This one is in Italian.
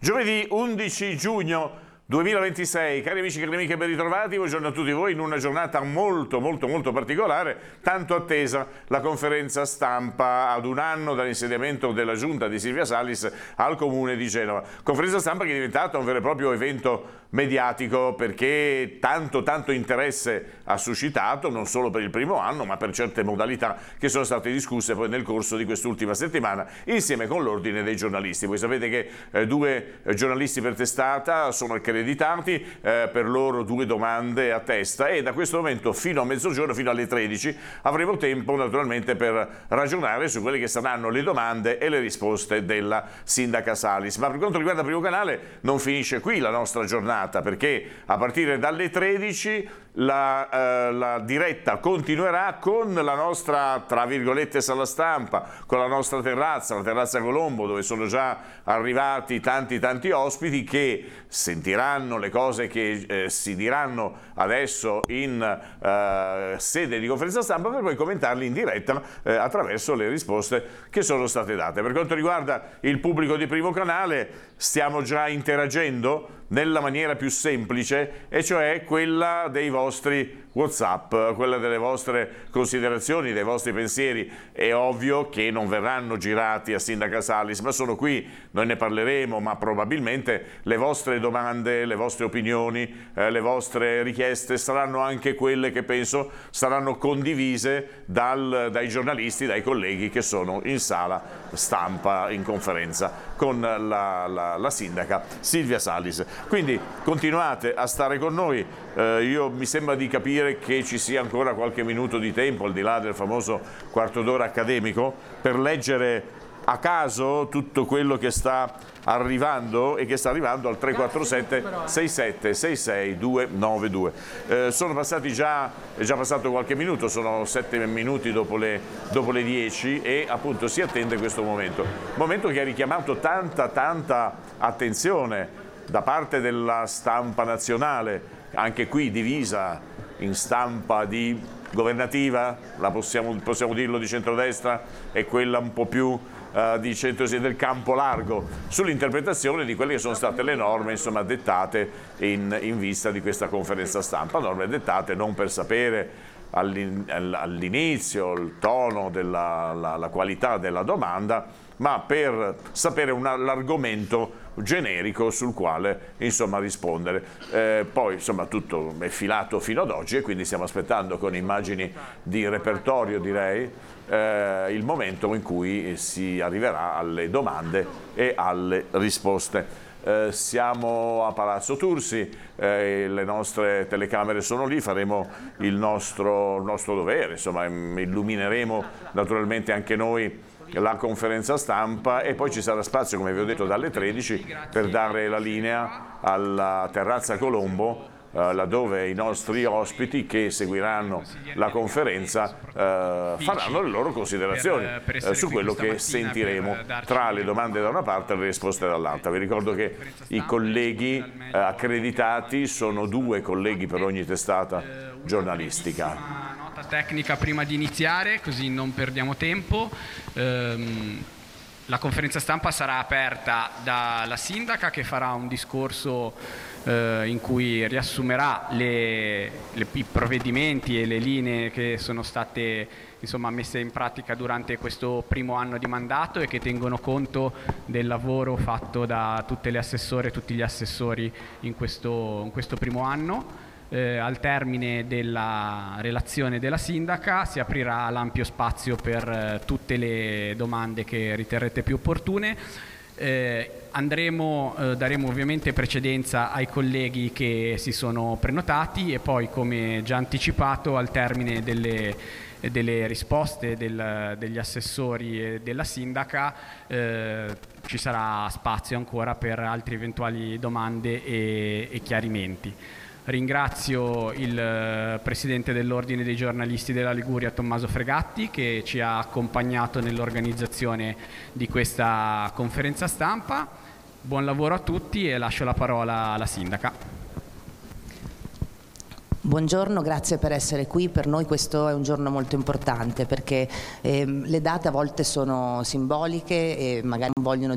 Giovedì 11 giugno 2026, cari amici e cari amiche, ben ritrovati, buongiorno a tutti voi in una giornata molto particolare, tanto attesa, la conferenza stampa ad un anno dall'insediamento della giunta di Silvia Salis al comune di Genova. Conferenza stampa che è diventata un vero e proprio evento mediatico perché tanto interesse ha suscitato, non solo per il primo anno ma per certe modalità che sono state discusse poi nel corso di quest'ultima settimana insieme con l'ordine dei giornalisti. Voi sapete che due giornalisti per testata sono accreditati, per loro 2 domande a testa e da questo momento fino a mezzogiorno, fino alle 13 avremo tempo naturalmente per ragionare su quelle che saranno le domande e le risposte della sindaca Salis. Ma per quanto riguarda Primo Canale non finisce qui la nostra giornata, perché a partire dalle 13 la diretta continuerà con la nostra, tra virgolette, sala stampa, con la nostra terrazza, la terrazza Colombo, dove sono già arrivati tanti ospiti che sentiranno le cose che si diranno adesso in sede di conferenza stampa per poi commentarli in diretta attraverso le risposte che sono state date. Per quanto riguarda il pubblico di Primo Canale, stiamo già interagendo nella maniera più semplice, e cioè quella dei vostri WhatsApp, quella delle vostre considerazioni, dei vostri pensieri. È ovvio che non verranno girati a sindaca Salis, ma sono qui, noi ne parleremo, ma probabilmente le vostre domande, le vostre opinioni, le vostre richieste saranno anche quelle che penso saranno condivise dai giornalisti, dai colleghi che sono in sala stampa in conferenza con la sindaca Silvia Salis. Quindi continuate a stare con noi, mi sembra di capire che ci sia ancora qualche minuto di tempo, al di là del famoso quarto d'ora accademico, per leggere a caso tutto quello che sta arrivando e che sta arrivando al 347 67 66 292. Sono passati è già passato qualche minuto, sono 7 minuti dopo le 10 e appunto si attende questo momento che ha richiamato tanta attenzione da parte della stampa nazionale, anche qui divisa in stampa governativa, possiamo dirlo, di centrodestra, e quella un po' più di centro-sinistra, del campo largo, sull'interpretazione di quelle che sono state le norme, insomma, dettate in vista di questa conferenza stampa. Norme dettate non per sapere all'inizio il tono la qualità della domanda, ma per sapere l'argomento generico sul quale insomma rispondere. Poi insomma tutto è filato fino ad oggi e quindi stiamo aspettando con immagini di repertorio, direi, il momento in cui si arriverà alle domande e alle risposte. Siamo a Palazzo Tursi, le nostre telecamere sono lì, faremo il nostro dovere, insomma illumineremo naturalmente anche noi la conferenza stampa e poi ci sarà spazio, come vi ho detto, dalle 13 per dare la linea alla terrazza Colombo, laddove i nostri ospiti che seguiranno la conferenza faranno le loro considerazioni su quello che sentiremo tra le domande da una parte e le risposte dall'altra. Vi ricordo che i colleghi accreditati sono 2 colleghi per ogni testata giornalistica. Tecnica prima di iniziare, così non perdiamo tempo. La conferenza stampa sarà aperta dalla sindaca, che farà un discorso in cui riassumerà i provvedimenti e le linee che sono state messe in pratica durante questo primo anno di mandato e che tengono conto del lavoro fatto da tutte le assessore e tutti gli assessori in questo primo anno. Al termine della relazione della sindaca si aprirà l'ampio spazio per tutte le domande che riterrete più opportune. Daremo ovviamente precedenza ai colleghi che si sono prenotati e poi, come già anticipato, al termine delle risposte degli assessori e della sindaca ci sarà spazio ancora per altre eventuali domande e chiarimenti. Ringrazio il Presidente dell'Ordine dei giornalisti della Liguria, Tommaso Fregatti, che ci ha accompagnato nell'organizzazione di questa conferenza stampa. Buon lavoro a tutti e lascio la parola alla Sindaca. Buongiorno, grazie per essere qui. Per noi questo è un giorno molto importante perché le date a volte sono simboliche e magari non vogliono